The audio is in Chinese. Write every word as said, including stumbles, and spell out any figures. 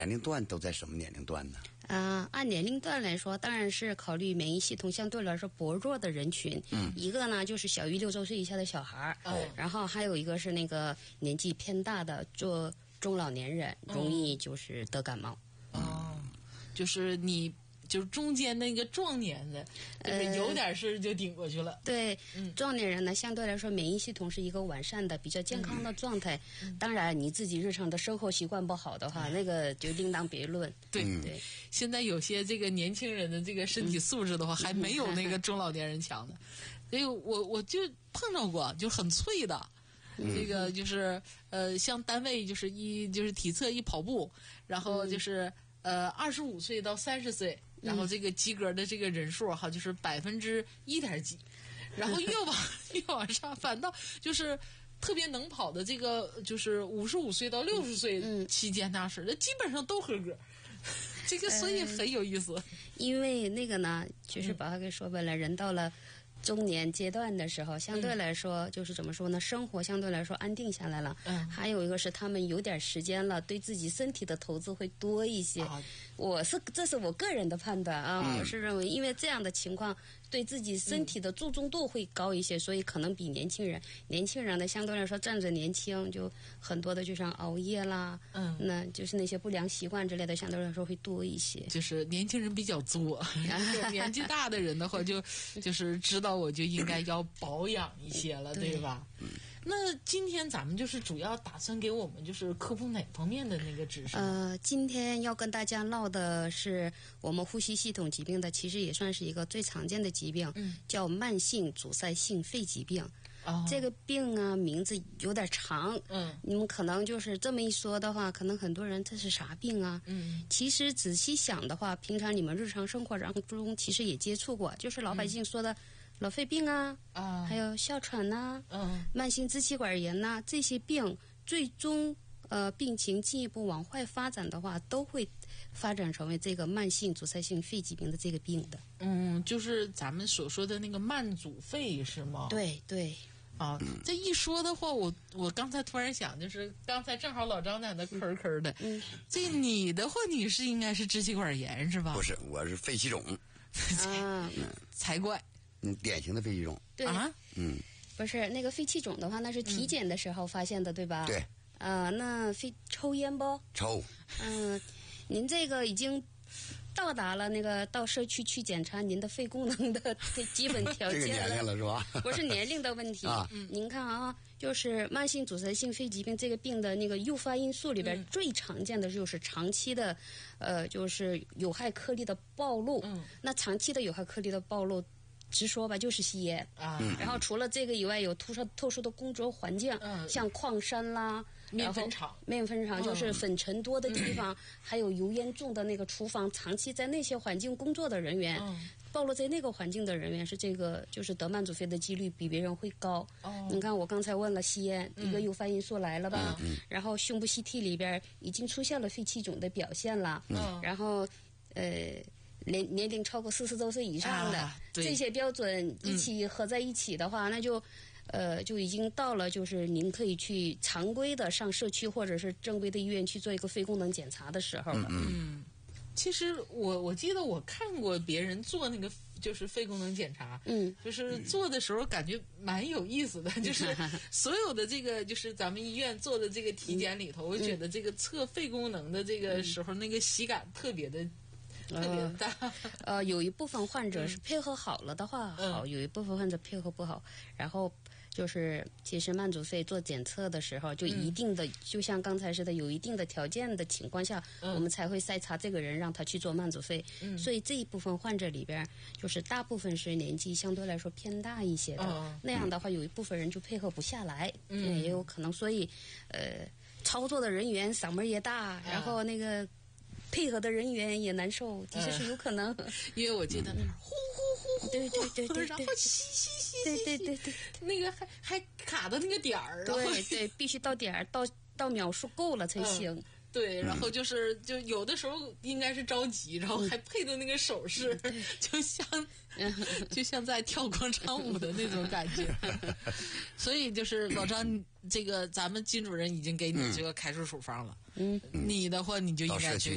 年龄段都在什么年龄段呢？ 啊、呃，按年龄段来说，当然是考虑免疫系统相对来说薄弱的人群。嗯，一个呢就是小于六周岁以下的小孩，哦，然后还有一个是那个年纪偏大的做中老年人，容易就是得感冒。 哦，就是你。就是中间那个壮年的，就是有点事就顶过去了。 呃、对、嗯，壮年人呢，相对来说免疫系统是一个完善的、比较健康的状态。嗯、当然，你自己日常的生活习惯不好的话，嗯、那个就另当别论。 对、嗯、对，现在有些这个年轻人的这个身体素质的话，嗯、还没有那个中老年人强的。所以我我就碰到过，就很脆的。嗯、这个就是呃，像单位就是一就是体测一跑步，然后就是呃二十五岁到三十岁。然后这个及格的这个人数哈，就是百分之一点几，然后越往越往上，反倒就是特别能跑的这个，就是五十五岁到六十岁期间那时的，基本上都合格。这个所以很有意思，呃、 因为那个呢，就是把它给说白了，嗯、人到了中年阶段的时候，相对来说、嗯、就是怎么说呢？生活相对来说安定下来了。嗯，还有一个是他们有点时间了，对自己身体的投资会多一些。啊、我是这是我个人的判断啊，嗯、我是认为，因为这样的情况对自己身体的注重度会高一些，嗯、所以可能比年轻人，年轻人呢相对来说站着年轻，就很多的就像熬夜啦，嗯，那就是那些不良习惯之类的，相对来说会多一些。 就是年轻人比较作，年纪大的人的话就就是知道。我就应该要保养一些了，对吧？嗯，那今天咱们就是主要打算给我们就是科普哪方面的那个知识？ 呃，今天要跟大家唠的是我们呼吸系统疾病的，其实也算是一个最常见的疾病，嗯，叫慢性阻塞性肺疾病。哦，这个病啊，名字有点长，嗯，你们可能就是这么一说的话，可能很多人这是啥病啊？嗯，其实仔细想的话，平常你们日常生活当中其实也接触过，就是老百姓说的。嗯老肺病啊，啊，还有哮喘呐、啊，嗯，慢性支气管炎呐、啊，这些病最终呃病情进一步往坏发展的话，都会发展成为这个慢性阻塞性肺疾病的这个病的。 嗯，就是咱们所说的那个慢阻肺是吗？ 对对。 啊，这一说的话，我我刚才突然想，就是刚才正好老张在那吭吭的，嗯，这你的话你是应该是支气管炎是吧？ 不是，我是肺气肿， 啊， 才怪。 嗯，典型的肺气肿。 对啊，嗯，不是那个肺气肿的话，那是体检的时候发现的，嗯、对吧？ 对。 啊、呃，那肺抽烟不？ 抽。 嗯、呃，您这个已经到达了那个到社区去检查您的肺功能的基本条件了。 这个年龄了是吧？ 不是年龄的问题啊。嗯，您看啊，就是慢性阻塞性肺疾病这个病的那个诱发因素里边，嗯、最常见的就是长期的，呃，就是有害颗粒的暴露。嗯，那长期的有害颗粒的暴露。直说吧，就是吸烟啊。然后除了这个以外，有特殊特殊的工作环境，嗯、像矿山啦、 面粉厂、 面粉厂就是粉尘多的地方，嗯、还有油烟重的那个厨房，长期在那些环境工作的人员，嗯、暴露在那个环境的人员是这个就是得慢阻肺的几率比别人会高。哦，你看我刚才问了吸烟，嗯、一个诱发因素来了吧？嗯、然后胸部 C T 里边已经出现了肺气肿的表现了。嗯，然后呃。年年龄超过四十周岁以上的、啊、这些标准一起合在一起的话，嗯、那就，呃，就已经到了就是您可以去常规的上社区或者是正规的医院去做一个肺功能检查的时候了。 嗯，嗯其实我我记得我看过别人做那个就是肺功能检查，嗯，就是做的时候感觉蛮有意思的，嗯、就是所有的这个就是咱们医院做的这个体检里头，嗯、我觉得这个测肺功能的这个时候，嗯、那个喜感特别的。特别大， 呃，有一部分患者是配合好了的话、嗯、好，有一部分患者配合不好，然后就是其实慢阻肺做检测的时候，就一定的、嗯、就像刚才似的，有一定的条件的情况下，嗯、我们才会筛查这个人让他去做慢阻肺。嗯，所以这一部分患者里边，就是大部分是年纪相对来说偏大一些的，嗯、那样的话，有一部分人就配合不下来，嗯，也有可能，所以呃，操作的人员嗓门也大，嗯、然后那个。配合的人员也难受，的确是有可能。 嗯、因为我记得那儿呼呼呼呼， 对对对对， 然后吸吸吸， 对对对对， 那个还还卡到那个点儿， 对对，必须到点儿，到到秒数够了才行。嗯对，然后就是就有的时候应该是着急，然后还配的那个手势，嗯、就像就像在跳广场舞的那种感觉。所以就是老张，这个咱们金主任已经给你这个开出处方了。嗯，你的话你就应该去